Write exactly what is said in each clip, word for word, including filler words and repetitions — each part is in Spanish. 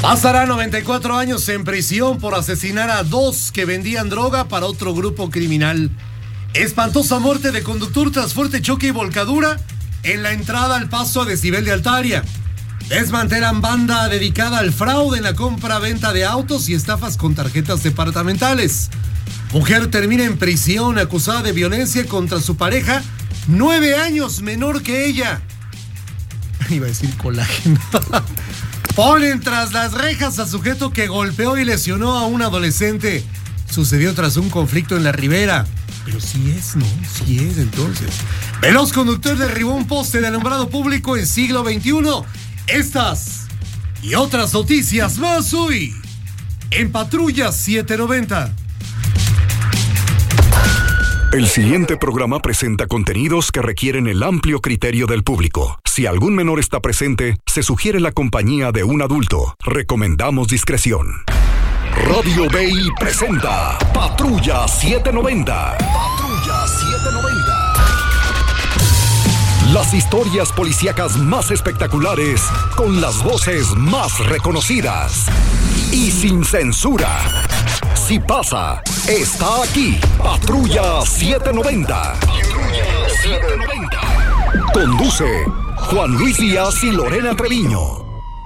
Pasará noventa y cuatro años en prisión por asesinar a dos que vendían droga para otro grupo criminal. Espantosa muerte de conductor tras fuerte choque y volcadura en la entrada al paso a Decibel de Altaria. Desmantelan banda dedicada al fraude en la compra-venta de autos y estafas con tarjetas departamentales. Mujer termina en prisión acusada de violencia contra su pareja, nueve años menor que ella. Iba a decir colágeno. Ponen tras las rejas a sujeto que golpeó y lesionó a un adolescente. Sucedió tras un conflicto en la Ribera. Pero sí es, ¿no? Sí es, entonces. Veloz conductor derribó un poste de alumbrado público en siglo veintiuno. Estas y otras noticias más hoy en Patrulla setecientos noventa. El siguiente programa presenta contenidos que requieren el amplio criterio del público. Si algún menor está presente, se sugiere la compañía de un adulto. Recomendamos discreción. Radio B I presenta Patrulla setecientos noventa. Patrulla setecientos noventa. Las historias policíacas más espectaculares, con las voces más reconocidas y sin censura. Si pasa, está aquí. Patrulla setecientos noventa. Patrulla setecientos noventa. Conduce Juan Luis Díaz y Lorena Treviño.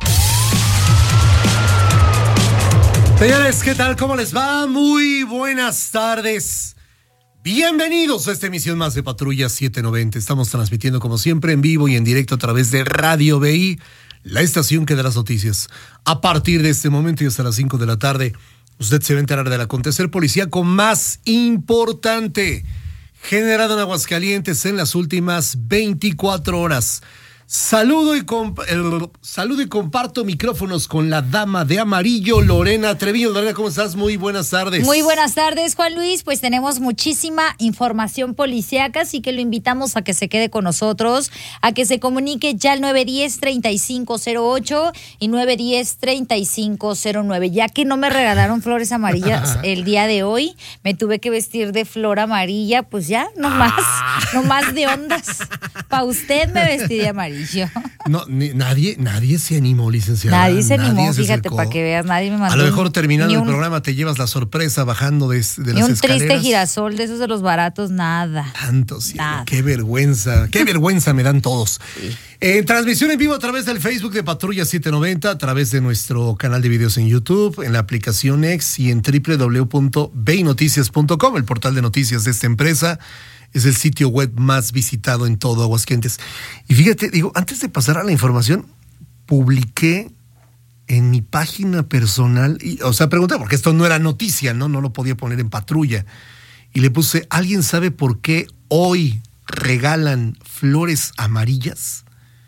Señores, ¿qué tal? ¿Cómo les va? Muy buenas tardes. Bienvenidos a esta emisión más de Patrulla setecientos noventa. Estamos transmitiendo como siempre en vivo y en directo a través de Radio B I, la estación que da las noticias. A partir de este momento y hasta las cinco de la tarde, usted se va a enterar del acontecer policíaco más importante generado en Aguascalientes en las últimas veinticuatro horas. Saludo y, comp- el, saludo y comparto micrófonos con la dama de amarillo, Lorena Treviño. Lorena, ¿cómo estás? Muy buenas tardes. Muy buenas tardes, Juan Luis. Pues tenemos muchísima información policíaca, así que lo invitamos a que se quede con nosotros, a que se comunique ya al nueve uno cero, treinta y cinco cero ocho y nueve uno cero, treinta y cinco cero nueve. Ya que no me regalaron flores amarillas el día de hoy, me tuve que vestir de flor amarilla, pues ya, no más, no más de ondas. Para usted me vestí de amarillo. No, ni, nadie, nadie se animó, licenciada. Nadie se animó, nadie se fíjate, para que veas, nadie me mandó. A lo mejor terminando un, el programa te llevas la sorpresa bajando de, de las escaleras. Ni un triste girasol de esos de los baratos, nada. Tanto, sí. Nada. Qué vergüenza, qué vergüenza me dan todos. Sí. En transmisión en vivo a través del Facebook de Patrulla setecientos noventa, a través de nuestro canal de videos en YouTube, en la aplicación X y en doble u doble u doble u punto b i noticias punto com, el portal de noticias de esta empresa. Es el sitio web más visitado en todo Aguascalientes. Y fíjate, digo, antes de pasar a la información, publiqué en mi página personal, y, o sea, pregunté, porque esto no era noticia, ¿no? No lo podía poner en Patrulla. Y le puse, ¿alguien sabe por qué hoy regalan flores amarillas?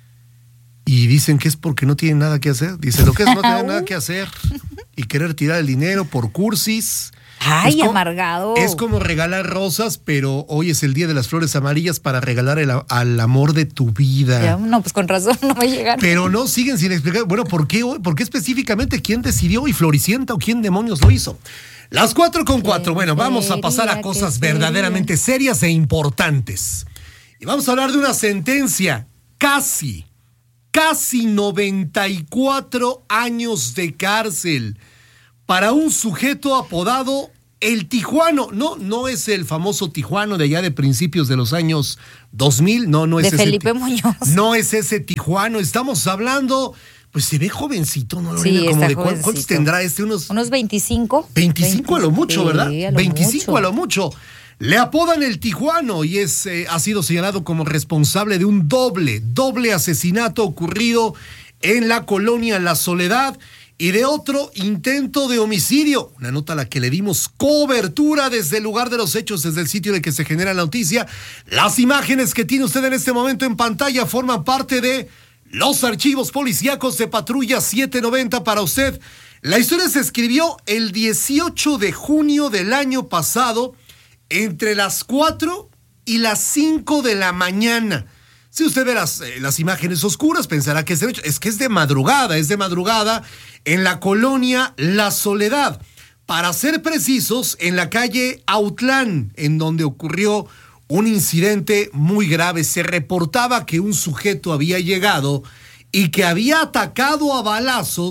Y dicen que es porque no tienen nada que hacer. Dice, lo que es no tener nada que hacer y querer tirar el dinero por cursis. Ay, es como, amargado. Es como regalar rosas, pero hoy es el día de las flores amarillas para regalar el, al amor de tu vida. Ya, no, pues con razón no me llegaron. Pero no, siguen sin explicar. Bueno, ¿por qué hoy? ¿Por qué específicamente? ¿Quién decidió y Floricienta o quién demonios lo hizo? Las cuatro con cuatro. Bueno, vamos a pasar a cosas verdaderamente serias e importantes. Y vamos a hablar de una sentencia casi, casi noventa y cuatro años de cárcel para un sujeto apodado El Tijuano. No, no es el famoso Tijuano de allá de principios de los años dos mil. No, no es de ese. Felipe ti- Muñoz. No es ese Tijuano. Estamos hablando, pues se ve jovencito, ¿no, Lorena? Sí, Como está de jovencito. ¿Cuántos tendrá este? Unos, Unos veinticinco. veinticinco a lo mucho, sí, ¿verdad? A lo veinticinco mucho. a lo mucho. Le apodan El Tijuano y es, eh, ha sido señalado como responsable de un doble, doble asesinato ocurrido en la colonia La Soledad y de otro intento de homicidio. Una nota a la que le dimos cobertura desde el lugar de los hechos, desde el sitio en el que se genera la noticia. Las imágenes que tiene usted en este momento en pantalla forman parte de los archivos policíacos de Patrulla setecientos noventa para usted. La historia se escribió el dieciocho de junio del año pasado, entre las cuatro y las cinco de la mañana. Si usted ve las, eh, las imágenes oscuras, pensará que es de noche. Es que es de madrugada, es de madrugada en la colonia La Soledad. Para ser precisos, en la calle Autlán, en donde ocurrió un incidente muy grave. Se reportaba que un sujeto había llegado y que había atacado a balazos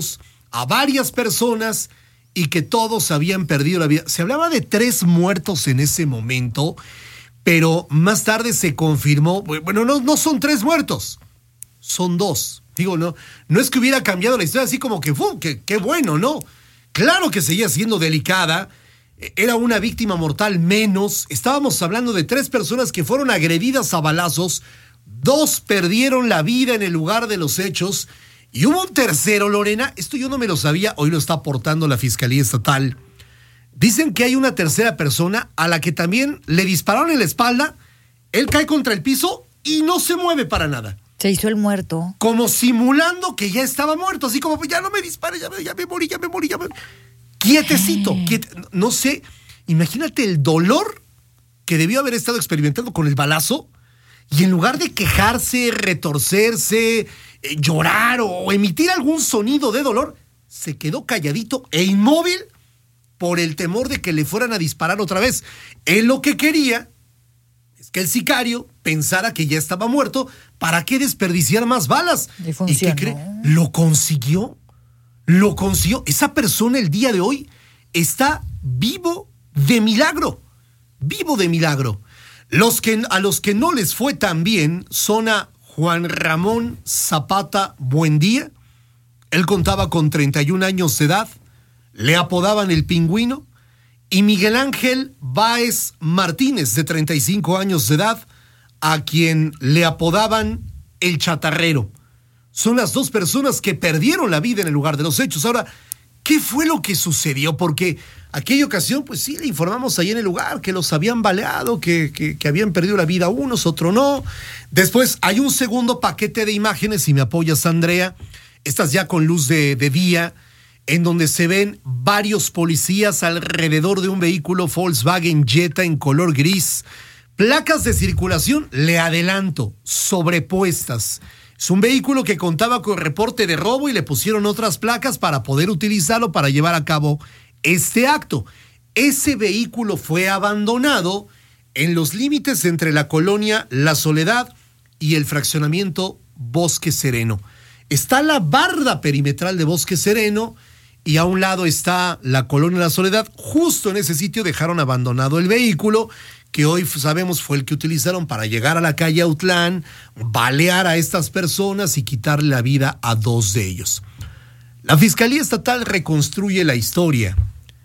a varias personas y que todos habían perdido la vida. Se hablaba de tres muertos en ese momento, pero más tarde se confirmó, bueno, no, no son tres muertos, son dos. Digo, no, no es que hubiera cambiado la historia así como que, ¡fu! que, qué bueno, ¿no? Claro que seguía siendo delicada, era una víctima mortal menos, estábamos hablando de tres personas que fueron agredidas a balazos, dos perdieron la vida en el lugar de los hechos, y hubo un tercero, Lorena, esto yo no me lo sabía, hoy lo está aportando la Fiscalía Estatal. Dicen que hay una tercera persona a la que también le dispararon en la espalda, él cae contra el piso y no se mueve para nada. Se hizo el muerto. Como simulando que ya estaba muerto, así como, ya no me dispare, ya me, ya me morí, ya me morí, ya me... Quietecito, quiete... no sé, imagínate el dolor que debió haber estado experimentando con el balazo, y en lugar de quejarse, retorcerse, eh, llorar o emitir algún sonido de dolor, se quedó calladito e inmóvil por el temor de que le fueran a disparar otra vez. Él lo que quería es que el sicario pensara que ya estaba muerto, ¿para qué desperdiciar más balas? ¿Y, ¿Y qué cree? Lo consiguió, lo consiguió. Esa persona el día de hoy está vivo de milagro, vivo de milagro. Los que, a los que no les fue tan bien son a Juan Ramón Zapata Buendía. Él contaba con treinta y un años de edad, le apodaban el Pingüino, y Miguel Ángel Báez Martínez, de treinta y cinco años de edad, a quien le apodaban el Chatarrero. Son las dos personas que perdieron la vida en el lugar de los hechos. Ahora, ¿qué fue lo que sucedió? Porque aquella ocasión, pues sí, le informamos ahí en el lugar que los habían baleado, que, que, que habían perdido la vida unos, otros no. Después hay un segundo paquete de imágenes, si me apoyas, Andrea, estas ya con luz de, de día, en donde se ven varios policías alrededor de un vehículo Volkswagen Jetta en color gris. Placas de circulación, le adelanto, sobrepuestas. Es un vehículo que contaba con reporte de robo y le pusieron otras placas para poder utilizarlo para llevar a cabo este acto. Ese vehículo fue abandonado en los límites entre la colonia La Soledad y el fraccionamiento Bosque Sereno. Está la barda perimetral de Bosque Sereno y a un lado está la colonia La Soledad. Justo en ese sitio dejaron abandonado el vehículo, que hoy sabemos fue el que utilizaron para llegar a la calle Autlán, balear a estas personas y quitarle la vida a dos de ellos. La Fiscalía Estatal reconstruye la historia.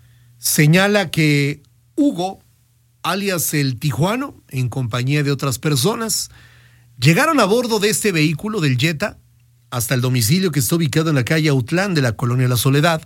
Señala que Hugo, alias el Tijuano, en compañía de otras personas, llegaron a bordo de este vehículo del Jetta hasta el domicilio que está ubicado en la calle Autlán de la colonia La Soledad.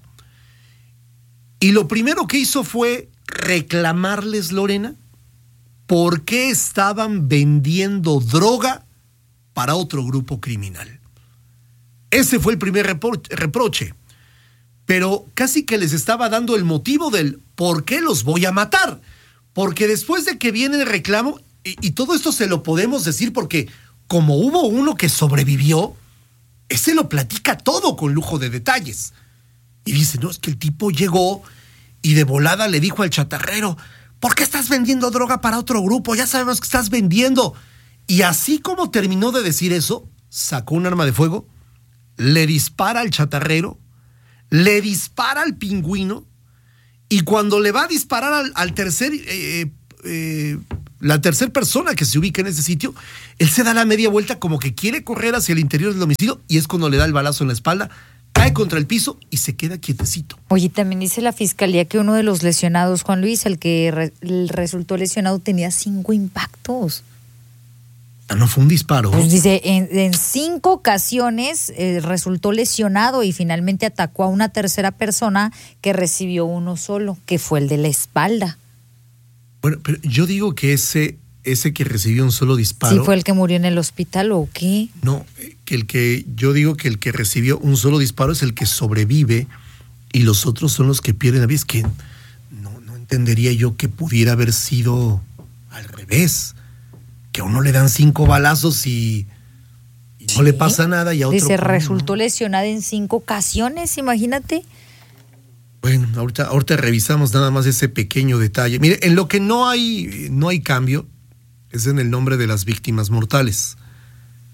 Y lo primero que hizo fue reclamarles, Lorena, por qué estaban vendiendo droga para otro grupo criminal. Ese fue el primer repro- reproche. Pero casi que les estaba dando el motivo del por qué los voy a matar. Porque después de que viene el reclamo, y, y todo esto se lo podemos decir porque como hubo uno que sobrevivió, ese lo platica todo con lujo de detalles. Y dice, no, es que el tipo llegó y de volada le dijo al chatarrero, ¿por qué estás vendiendo droga para otro grupo? Ya sabemos que estás vendiendo. Y así como terminó de decir eso, sacó un arma de fuego, le dispara al chatarrero, le dispara al Pingüino, y cuando le va a disparar al, al tercer, eh, eh, la tercera persona que se ubica en ese sitio, él se da la media vuelta como que quiere correr hacia el interior del domicilio, y es cuando le da el balazo en la espalda, cae contra el piso y se queda quietecito. Oye, también dice la fiscalía que uno de los lesionados, Juan Luis, el que re, el resultó lesionado, tenía cinco impactos. Ah, no fue un disparo. Pues dice, en, en cinco ocasiones eh, resultó lesionado y finalmente atacó a una tercera persona que recibió uno solo, que fue el de la espalda. Bueno, pero yo digo que ese, ese que recibió un solo disparo... ¿Sí fue el que murió en el hospital o qué? No, que el que yo digo que el que recibió un solo disparo es el que sobrevive y los otros son los que pierden la vida. Es que no, no entendería yo que pudiera haber sido al revés. Que a uno le dan cinco balazos y, y no ¿Sí? le pasa nada y a otro... Dice, resultó no. lesionada en cinco ocasiones, imagínate. Bueno, ahorita, ahorita revisamos nada más ese pequeño detalle. Mire, en lo que no hay, no hay cambio es en el nombre de las víctimas mortales.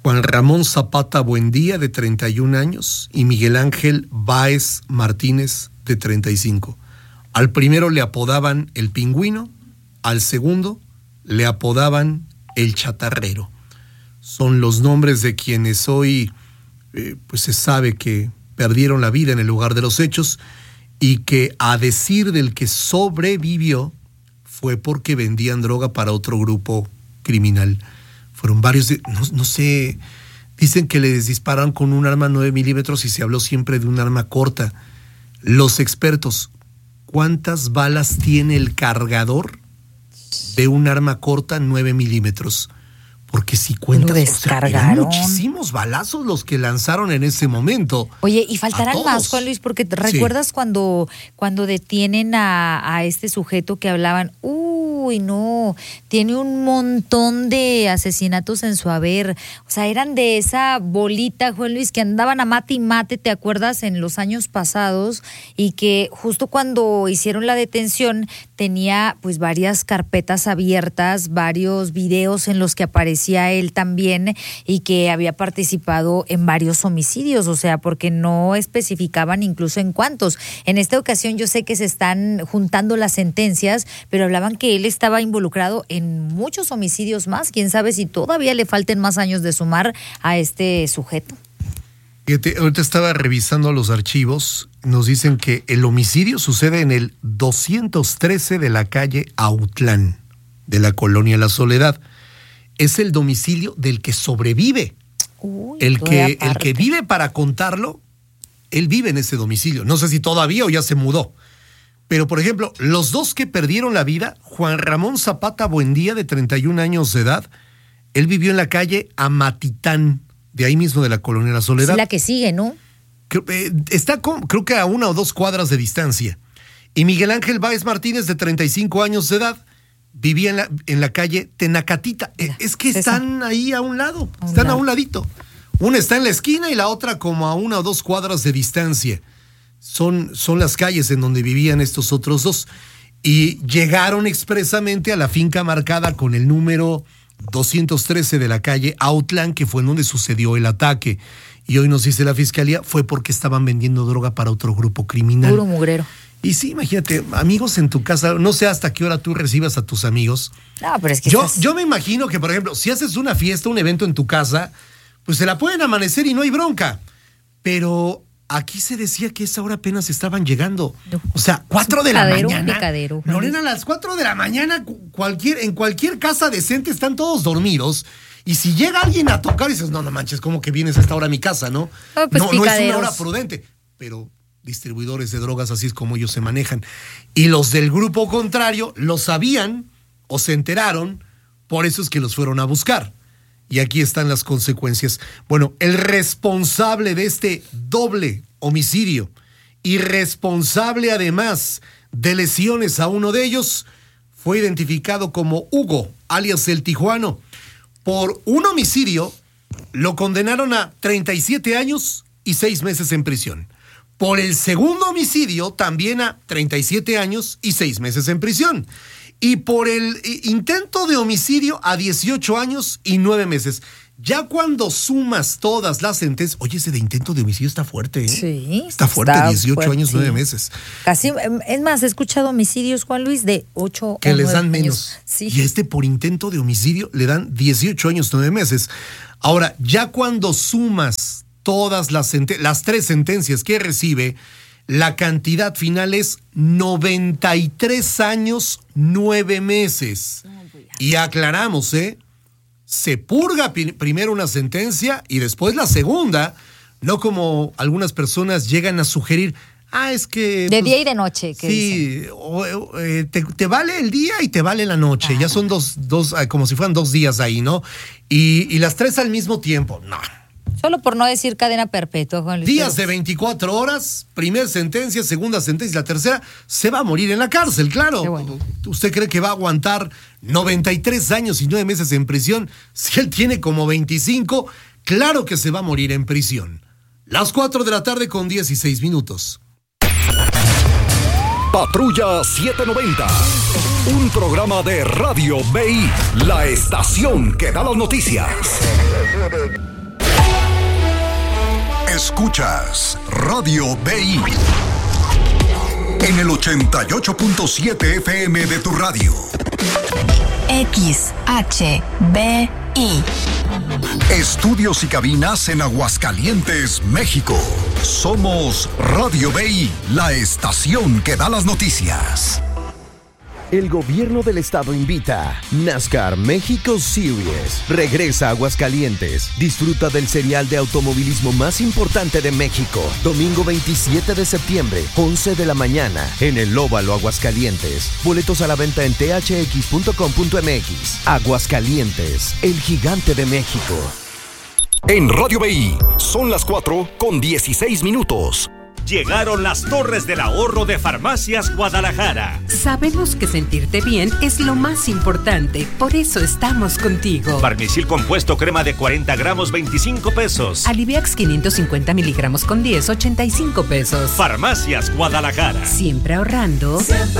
Juan Ramón Zapata Buendía, de treinta y un años, y Miguel Ángel Báez Martínez, de treinta y cinco. Al primero le apodaban el Pingüino, al segundo le apodaban el Chatarrero. Son los nombres de quienes hoy eh, pues se sabe que perdieron la vida en el lugar de los hechos, y que, a decir del que sobrevivió, fue porque vendían droga para otro grupo criminal. Fueron varios, de, no, no sé, dicen que les dispararon con un arma nueve milímetros y se habló siempre de un arma corta. Los expertos, ¿cuántas balas tiene el cargador de un arma corta nueve milímetros? Porque si cuentas, lo descargaron. O sea, eran muchísimos balazos los que lanzaron en ese momento. Oye, y faltarán más, Juan Luis, porque ¿recuerdas sí. cuando, cuando detienen a, a este sujeto que hablaban? Uy, no, tiene un montón de asesinatos en su haber. O sea, eran de esa bolita, Juan Luis, que andaban a mate y mate, ¿te acuerdas? En los años pasados, y que justo cuando hicieron la detención tenía pues varias carpetas abiertas, varios videos en los que aparecía él también, y que había participado en varios homicidios, o sea, porque no especificaban incluso en cuántos. En esta ocasión yo sé que se están juntando las sentencias, pero hablaban que él estaba involucrado en muchos homicidios más. Quién sabe si todavía le falten más años de sumar a este sujeto. Fíjate, ahorita estaba revisando los archivos, nos dicen que el homicidio sucede en el doscientos trece de la calle Autlán, de la colonia La Soledad. Es el domicilio del que sobrevive. Uy, el, que, el que vive para contarlo, él vive en ese domicilio. No sé si todavía o ya se mudó. Pero, por ejemplo, los dos que perdieron la vida, Juan Ramón Zapata Buendía, de treinta y un años de edad, él vivió en la calle Amatitán, de ahí mismo de la colonia La Soledad. Es la que sigue, ¿no? Está con, creo que a una o dos cuadras de distancia. Y Miguel Ángel Báez Martínez, de treinta y cinco años de edad, vivía en la, en la calle Tenacatita. Mira, es que están esa. ahí a un lado, a un están lado. a un ladito. Una está en la esquina y la otra como a una o dos cuadras de distancia. Son, son las calles en donde vivían estos otros dos. Y llegaron expresamente a la finca marcada con el número doscientos trece de la calle Autlán, que fue en donde sucedió el ataque. Y hoy nos dice la fiscalía, fue porque estaban vendiendo droga para otro grupo criminal. Puro mugrero. Y sí, imagínate, amigos en tu casa, no sé hasta qué hora tú recibas a tus amigos. No, pero es que yo, estás... yo me imagino que, por ejemplo, si haces una fiesta, un evento en tu casa, pues se la pueden amanecer y no hay bronca. Pero aquí se decía que a esa hora apenas estaban llegando. O sea, cuatro de la mañana. Picadero. Lorena, a las cuatro de la mañana, cualquier, en cualquier casa decente están todos dormidos. Y si llega alguien a tocar, dices, no, no manches, ¿cómo que vienes a esta hora a mi casa, no? Oh, pues no, no es una hora prudente. Pero distribuidores de drogas, así es como ellos se manejan. Y los del grupo contrario lo sabían o se enteraron, por eso es que los fueron a buscar. Y aquí están las consecuencias. Bueno, el responsable de este doble homicidio y responsable además de lesiones a uno de ellos fue identificado como Hugo, alias el Tijuano. Por un homicidio lo condenaron a treinta y siete años y seis meses en prisión. Por el segundo homicidio también a treinta y siete años y seis meses en prisión. Y por el intento de homicidio a dieciocho años y nueve meses. Ya cuando sumas todas las sentencias, oye, ese de intento de homicidio está fuerte, ¿eh? Sí. Está fuerte, está dieciocho fuerte, años, nueve meses. Casi, es más, he escuchado homicidios, Juan Luis, de ocho que o les nueve dan menos. Años. Sí. Y este por intento de homicidio le dan dieciocho años, nueve meses. Ahora, ya cuando sumas todas las, las tres sentencias que recibe, la cantidad final es noventa y tres años, nueve meses. Y aclaramos, ¿eh? Se purga pi- primero una sentencia y después la segunda, no como algunas personas llegan a sugerir, ah, es que... De pues, día y de noche. ¿Qué sí, o, o, eh, te, te vale el día y te vale la noche. Ah. Ya son dos, dos, como si fueran dos días ahí, ¿no? Y, y las tres al mismo tiempo, no. Solo por no decir cadena perpetua, Juan Luis. Días de veinticuatro horas, primera sentencia, segunda sentencia, la tercera, se va a morir en la cárcel, claro. Qué bueno. ¿Usted cree que va a aguantar noventa y tres años y nueve meses en prisión? Si él tiene como veinticinco, claro que se va a morir en prisión. Las cuatro de la tarde con dieciséis minutos. Patrulla setecientos noventa, un programa de Radio B I, la estación que da las noticias. Escuchas Radio B I en el ochenta y ocho punto siete F M de tu radio. X H B I. Estudios y cabinas en Aguascalientes, México. Somos Radio B I, la estación que da las noticias. El gobierno del estado invita. NASCAR México Series regresa a Aguascalientes. Disfruta del serial de automovilismo más importante de México. Domingo veintisiete de septiembre, once de la mañana, en el Óvalo Aguascalientes. Boletos a la venta en t h x punto com punto m x. Aguascalientes, el gigante de México. En Radio B I son las cuatro con dieciséis minutos. Llegaron las Torres del Ahorro de Farmacias Guadalajara. Sabemos que sentirte bien es lo más importante, por eso estamos contigo. Farmicil compuesto crema de cuarenta gramos, veinticinco pesos. Aliviax quinientos cincuenta miligramos con diez, ochenta y cinco pesos. Farmacias Guadalajara. Siempre ahorrando. Siempre